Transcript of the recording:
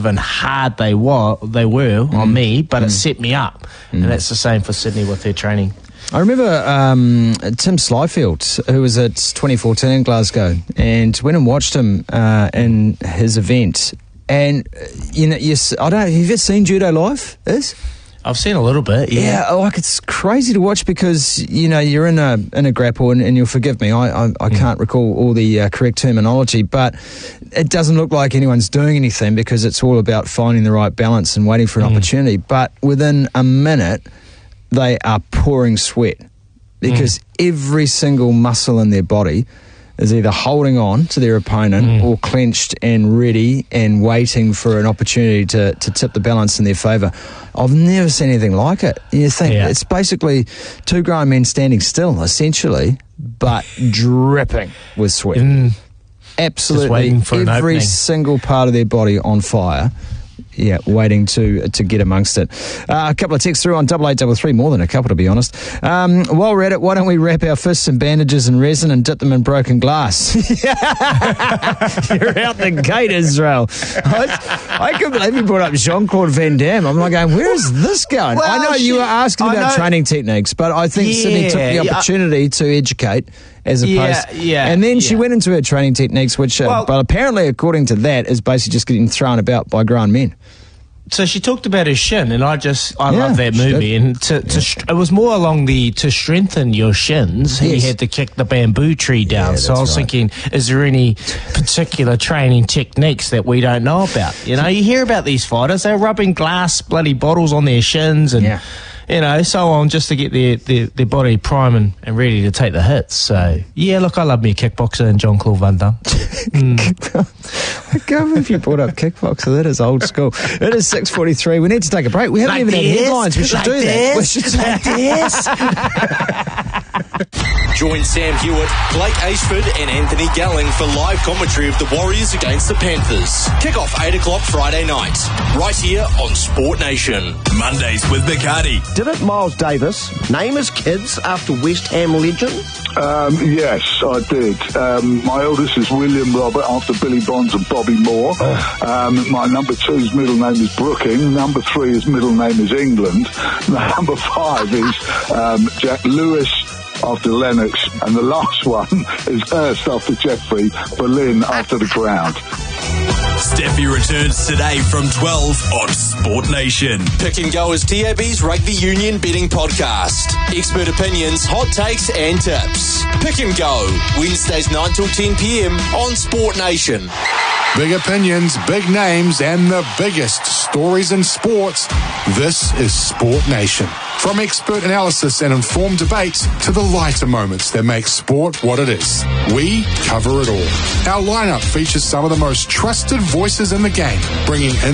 and hard they were on me, but it set me up. And that's the same for Sydney with their training. I remember Tim Slyfield, who was at 2014 in Glasgow, and went and watched him in his event. And, I don't know, have you ever seen judo live, I've seen a little bit, yeah. Yeah, like it's crazy to watch because, you're in a grapple, and you'll forgive me, I can't recall all the correct terminology, but it doesn't look like anyone's doing anything because it's all about finding the right balance and waiting for an opportunity. But within a minute, they are pouring sweat because every single muscle in their body is either holding on to their opponent or clenched and ready and waiting for an opportunity to tip the balance in their favour. I've never seen anything like it. You think it's basically two grown men standing still, essentially, but dripping with sweat. Absolutely every single part of their body on fire. Yeah, waiting to get amongst it. A couple of texts through on 8833, more than a couple to be honest. While we're at it, why don't we wrap our fists in bandages and resin and dip them in broken glass? You're out the gate, Israel. I couldn't believe you brought up Jean-Claude Van Damme. I'm like going, where is this going? Well, I know you were asking about training techniques, but I think Sydney took the opportunity to educate as opposed... And then she went into her training techniques, which, but apparently, according to that, is basically just getting thrown about by grown men. So she talked about her shin, and I love that movie. And it was more along to strengthen your shins, he had to kick the bamboo tree down. Yeah, so I was thinking, is there any particular training techniques that we don't know about? You hear about these fighters, they're rubbing glass bloody bottles on their shins and so on, just to get their body prime and ready to take the hits. So, look, I love me a kickboxer and Jean-Claude Van Damme. I can't believe if you brought up kickboxer. That is old school. It is 6:43. We need to take a break. We haven't even had headlines. We should do that. We should take this. Join Sam Hewitt, Blake Ashford and Anthony Galling for live commentary of the Warriors against the Panthers. Kick off 8 o'clock Friday night, right here on Sport Nation. Mondays with Bacardi. Didn't Miles Davis name his kids after West Ham legend? Yes, I did. My eldest is William Robert after Billy Bonds and Bobby Moore. My number 2's middle name is Brooking. Number 3 his middle name is England. Number 5 is Jack Lewis after Lennox. And the last one is Hurst after Jeffrey, Berlin after the ground. Steffi returns today from 12 on Sport Nation. Pick and Go is TAB's rugby union betting podcast. Expert opinions, hot takes and tips. Pick and Go, Wednesdays 9 till 10 p.m. on Sport Nation. Big opinions, big names, and the biggest stories in sports. This is Sport Nation. From expert analysis and informed debate to the lighter moments that make sport what it is, we cover it all. Our lineup features some of the most trusted voices in the game, bringing in